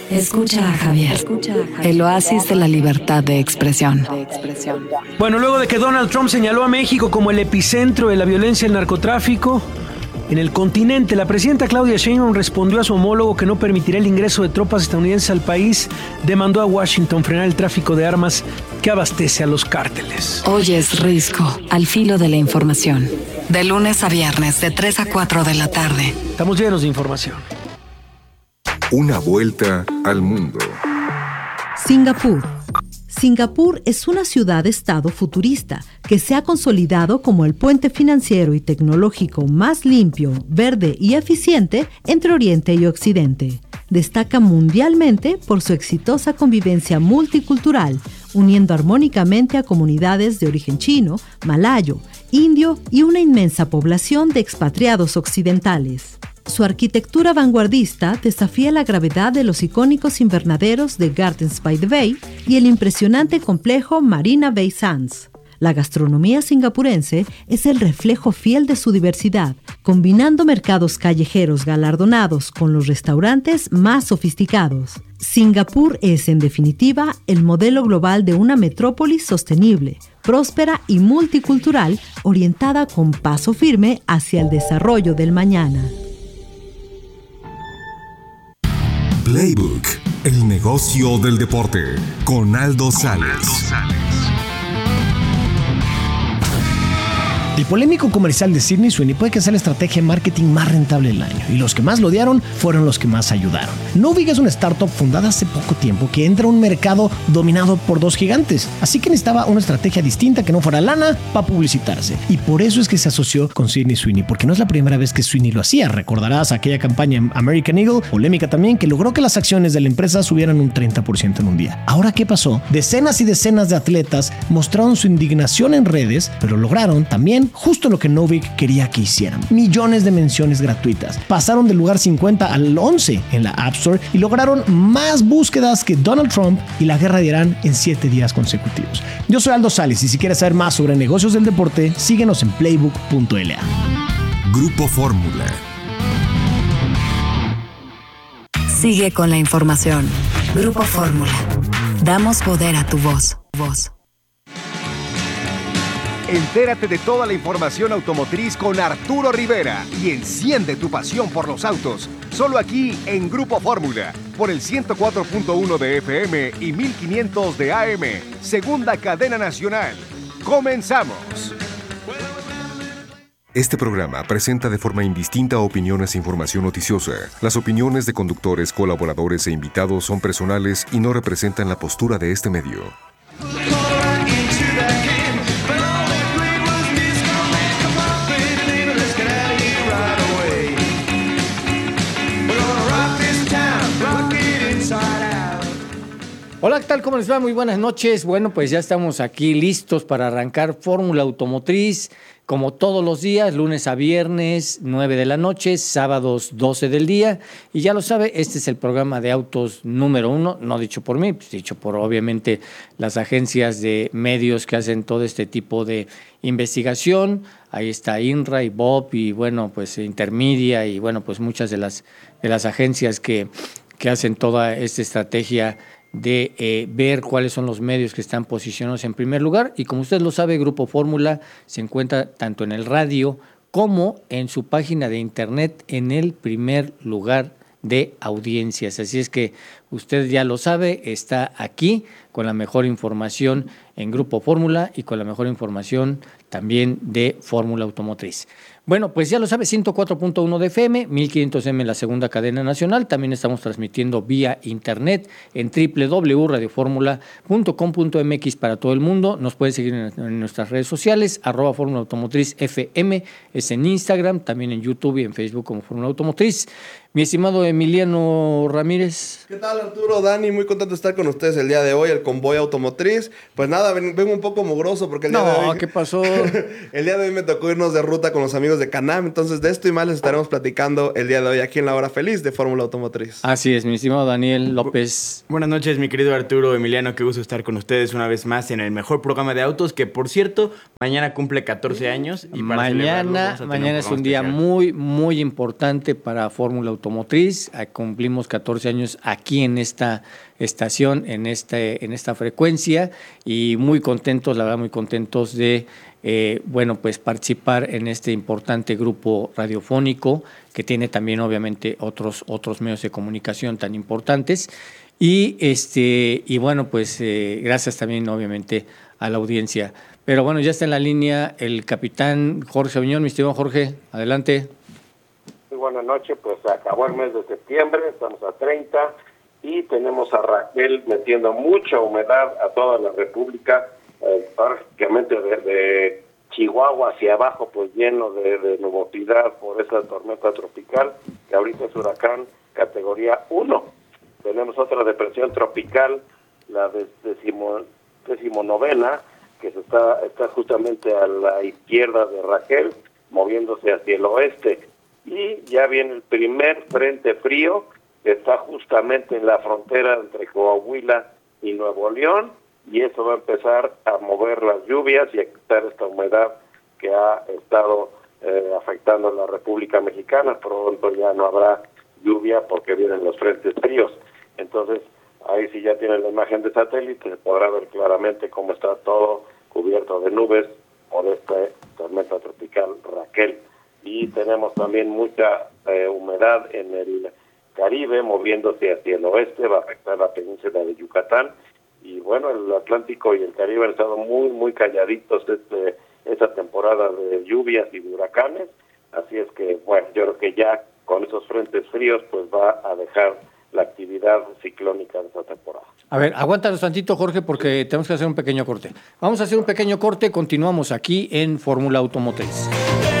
Escucha a Javier, el oasis de la libertad de expresión. Bueno, luego de que Donald Trump señaló a México como el epicentro de la violencia y el narcotráfico en el continente, la presidenta Claudia Sheinbaum respondió a su homólogo que no permitirá el ingreso de tropas estadounidenses al país. Demandó a Washington frenar el tráfico de armas que abastece a los cárteles. Hoy es Risco, al filo de la información. De lunes a viernes, de 3 a 4 de la tarde. Estamos llenos de información. Una vuelta al mundo. Singapur. Singapur es una ciudad-estado futurista que se ha consolidado como el puente financiero y tecnológico más limpio, verde y eficiente entre Oriente y Occidente. Destaca mundialmente por su exitosa convivencia multicultural, uniendo armónicamente a comunidades de origen chino, malayo, indio y una inmensa población de expatriados occidentales. Su arquitectura vanguardista desafía la gravedad de los icónicos invernaderos de Gardens by the Bay y el impresionante complejo Marina Bay Sands. La gastronomía singapurense es el reflejo fiel de su diversidad, combinando mercados callejeros galardonados con los restaurantes más sofisticados. Singapur es, en definitiva, el modelo global de una metrópolis sostenible, próspera y multicultural, orientada con paso firme hacia el desarrollo del mañana. Playbook, el negocio del deporte, con Aldo Sales. El polémico comercial de Sydney Sweeney puede que sea la estrategia de marketing más rentable del año, y los que más lo odiaron fueron los que más ayudaron. Novig es una startup fundada hace poco tiempo que entra a un mercado dominado por dos gigantes, así que necesitaba una estrategia distinta que no fuera lana para publicitarse, y por eso es que se asoció con Sydney Sweeney, porque no es la primera vez que Sweeney lo hacía. Recordarás aquella campaña en American Eagle, polémica también, que logró que las acciones de la empresa subieran un 30% en un día. Ahora, ¿qué pasó? Decenas y decenas de atletas mostraron su indignación en redes, pero lograron también justo lo que Novik quería que hicieran: millones de menciones gratuitas. Pasaron del lugar 50 al 11 en la App Store y lograron más búsquedas que Donald Trump y la guerra de Irán en 7 días consecutivos. Yo soy Aldo Sales, y si quieres saber más sobre negocios del deporte, síguenos en playbook.la. Grupo Fórmula. Sigue con la información. Grupo Fórmula. Damos poder a tu voz. Entérate de toda la información automotriz con Arturo Rivera y enciende tu pasión por los autos. Solo aquí en Grupo Fórmula, por el 104.1 de FM y 1500 de AM, segunda cadena nacional. ¡Comenzamos! Este programa presenta de forma indistinta opiniones e información noticiosa. Las opiniones de conductores, colaboradores e invitados son personales y no representan la postura de este medio. Hola, ¿qué tal? ¿Cómo les va? Muy buenas noches. Bueno, pues ya estamos aquí listos para arrancar Fórmula Automotriz, como todos los días, lunes a viernes, 9 de la noche, sábados 12 del día. Y ya lo sabe, este es el programa de autos número 1, no dicho por mí, pues dicho por obviamente las agencias de medios que hacen todo este tipo de investigación. Ahí está INRA y BOP y bueno, pues Intermedia y bueno, pues muchas de las agencias que hacen toda esta estrategia de ver cuáles son los medios que están posicionados en primer lugar. Y como usted lo sabe, Grupo Fórmula se encuentra tanto en el radio como en su página de internet en el primer lugar de audiencias. Así es que usted ya lo sabe, está aquí con la mejor información en Grupo Fórmula y con la mejor información también de Fórmula Automotriz. Bueno, pues ya lo sabe, 104.1 de FM, 1500M en la segunda cadena nacional. También estamos transmitiendo vía internet en www.radioformula.com.mx para todo el mundo. Nos puede seguir en nuestras redes sociales, @Fórmula Automotriz FM, es en Instagram, también en YouTube y en Facebook como Fórmula Automotriz. Mi estimado Emiliano Ramírez. ¿Qué tal, Arturo? Dani, muy contento de estar con ustedes el día de hoy, el convoy automotriz. Pues nada, vengo un poco mugroso porque el día de hoy... No, ¿qué pasó? El día de hoy me tocó irnos de ruta con los amigos de Canam, entonces de esto y más les estaremos platicando el día de hoy aquí en la Hora Feliz de Fórmula Automotriz. Así es, mi estimado Daniel López. Buenas noches, mi querido Arturo, Emiliano, qué gusto estar con ustedes una vez más en el mejor programa de autos, que por cierto, Mañana cumple 14 años y para celebrarlo vamos a tener mañana es un día especial. muy, muy importante para Fórmula Automotriz. Cumplimos 14 años aquí en esta estación, en esta frecuencia, y muy contentos, la verdad, muy contentos de pues participar en este importante grupo radiofónico que tiene también obviamente otros medios de comunicación tan importantes. Y bueno, pues gracias también obviamente a la audiencia. Pero bueno, ya está en la línea el capitán Jorge Aviñón. Mi estimado Jorge, adelante. Muy buenas noches, pues acabó el mes de septiembre, estamos a 30 y tenemos a Raquel metiendo mucha humedad a toda la República, prácticamente de Chihuahua hacia abajo, pues lleno de nubosidad por esa tormenta tropical, que ahorita es huracán categoría 1. Tenemos otra depresión tropical, la decimonovena, que está justamente a la izquierda de Raquel, moviéndose hacia el oeste. Y ya viene el primer frente frío, que está justamente en la frontera entre Coahuila y Nuevo León, y eso va a empezar a mover las lluvias y a quitar esta humedad que ha estado afectando a la República Mexicana. Pronto ya no habrá lluvia porque vienen los frentes fríos. Entonces, ahí sí ya tienen la imagen de satélite, se podrá ver claramente cómo está todo cubierto de nubes por esta tormenta tropical Raquel. Y tenemos también mucha humedad en el Caribe, moviéndose hacia el oeste, va a afectar la península de Yucatán. Y bueno, el Atlántico y el Caribe han estado muy, muy calladitos esta temporada de lluvias y de huracanes. Así es que, bueno, yo creo que ya con esos frentes fríos, pues va a dejar la actividad ciclónica de esta temporada. A ver, aguántanos tantito, Jorge, porque tenemos que hacer un pequeño corte. Vamos a hacer un pequeño corte, continuamos aquí en Fórmula Automotriz.